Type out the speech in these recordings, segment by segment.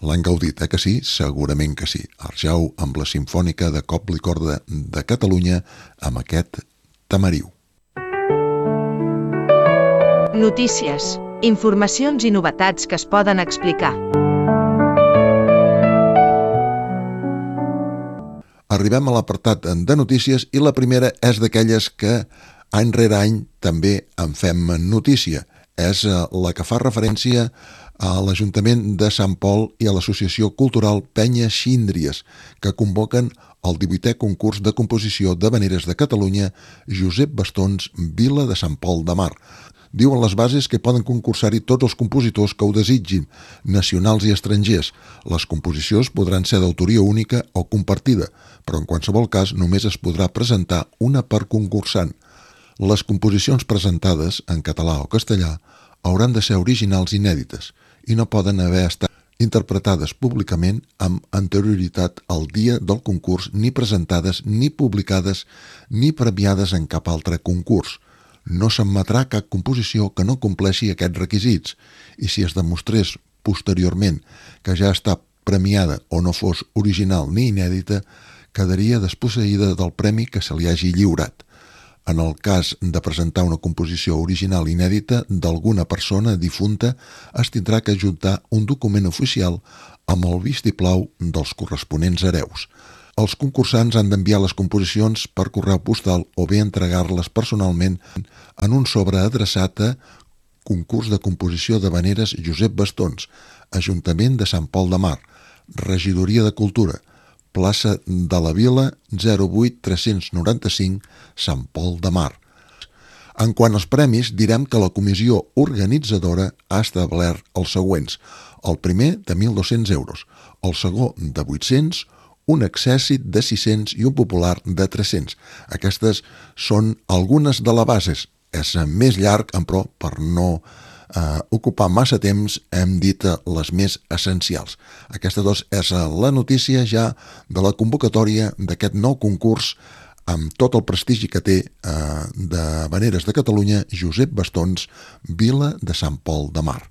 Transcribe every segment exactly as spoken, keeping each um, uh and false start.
L'han gaudit, eh que sí? Segurament que sí. Arjau amb la Simfònica de Cobla i Corda de Catalunya amb aquest Tamariu. Notícies, informacions i novetats que es poden explicar. Arribem a l'apartat de notícies i la primera és d'aquelles que any rere any també en fem notícia. És la que fa referència a l'Ajuntament de Sant Pol i a l'Associació Cultural Penya Xíndries, que convoquen el divuitè concurs de composició d'havaneres de Catalunya Josep Bastons Vila de Sant Pol de Mar. Diuen les bases que poden concursar-hi tots els compositors que ho desitgin, nacionals i estrangers. Les composicions podran ser d'autoria única o compartida, però en qualsevol cas només es podrà presentar una per concursant. Les composicions presentades, en català o castellà, hauran de ser originals i inèdites i no poden haver estat interpretades públicament amb anterioritat al dia del concurs, ni presentades, ni publicades, ni premiades en cap altre concurs. No s'admetrà cap composició que no compleixi aquests requisits i si es demostrés posteriorment que ja està premiada o no fos original ni inèdita, quedaria desposseïda del premi que se li hagi lliurat. En el cas de presentar una composició original inèdita d'alguna persona difunta, es tindrà que adjuntar un document oficial amb el vistiplau dels corresponents hereus. Els concursants han d'enviar les composicions per correu postal o bé entregar-les personalment en un sobre adreçat a Concurs de Composició d'Havaneres Josep Bastons, Ajuntament de Sant Pol de Mar, Regidoria de Cultura, plaça de la Vila zero vuit tres-cents noranta-cinc, Sant Pol de Mar. En quant als premis, direm que la comissió organitzadora ha establert els següents. El primer de mil dos-cents euros, el segon de vuit-cents, un accèssit de sis-cents i un popular de tres-cents. Aquestes són algunes de les bases. És més llarg, però per no eh, ocupar massa temps hem dit les més essencials. Aquesta doncs és la notícia ja de la convocatòria d'aquest nou concurs amb tot el prestigi que té eh, d'havaneres de Catalunya Josep Bastons Vila de Sant Pol de Mar.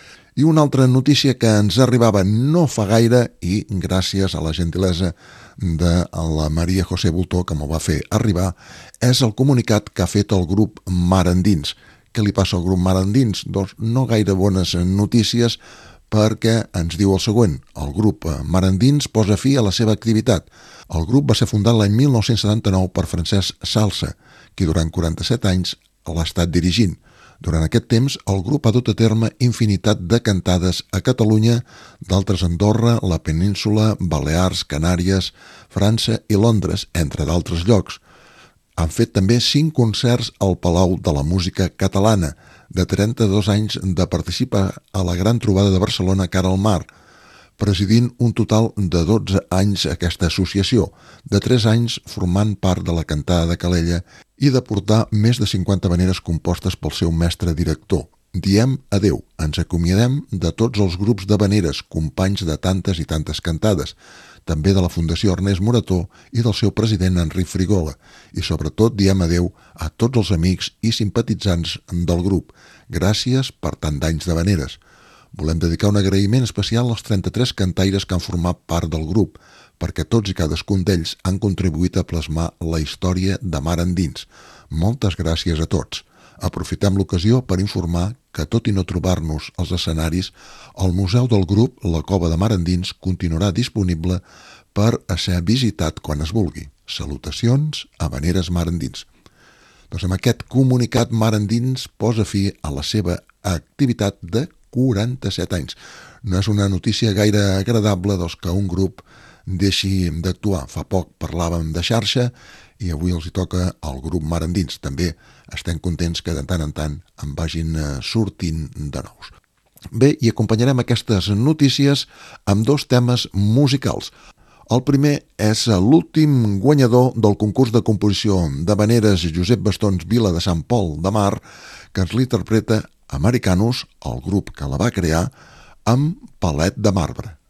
I una altra notícia que ens arribava no fa gaire i gràcies a la gentilesa de la Maria José Bultó que m'ho va fer arribar és el comunicat que ha fet el grup Mar Endins. Què li passa al grup Mar Endins? Doncs no gaire bones notícies perquè ens diu el següent. El grup Mar Endins posa fi a la seva activitat. El grup va ser fundat l'any mil nou-cents setanta-nou per Francesc Salsa, qui durant quaranta-set anys l'ha estat dirigint. Durant aquest temps, el grup ha dut a terme infinitat de cantades a Catalunya, d'altres a Andorra, la península, Balears, Canàries, França i Londres, entre d'altres llocs. Han fet també cinc concerts al Palau de la Música Catalana, de trenta-dos anys de participar a la Gran Trobada de Barcelona cara al mar, presidint un total de dotze anys aquesta associació, de tres anys formant part de la cantada de Calella i de portar més de cinquanta havaneres compostes pel seu mestre director. Diem adeu, ens acomiadem de tots els grups d'havaneres, companys de tantes i tantes cantades, també de la Fundació Ernest Morató i del seu president Enric Frigola, i sobretot diem adeu a tots els amics i simpatitzants del grup. Gràcies per tant d'anys d'havaneres. Volem dedicar un agraïment especial als trenta-tres cantaires que han format part del grup, perquè tots i cadascun d'ells han contribuït a plasmar la història de Mar Endins. Moltes gràcies a tots. Aprofitem l'ocasió per informar que, tot i no trobar-nos als escenaris, el Museu del Grup, la Cova de Mar Endins, continuarà disponible per a ser visitat quan es vulgui. Salutacions, havaneres Mar Endins. Doncs amb aquest comunicat, Mar Endins posa fi a la seva activitat de quaranta-set anys. No és una notícia gaire agradable doncs, que un grup deixi d'actuar. Fa poc parlàvem de xarxa i avui els hi toca al grup Mar Endins. També estem contents que de tant en tant en vagin sortint de nous. Bé, i acompanyarem aquestes notícies amb dos temes musicals. El primer és l'últim guanyador del concurs de composició d'havaneres Josep Bastons Vila de Sant Pol de Mar, que ens l'interpreta Americanus, el grup que la va crear, amb Palet de Marbre.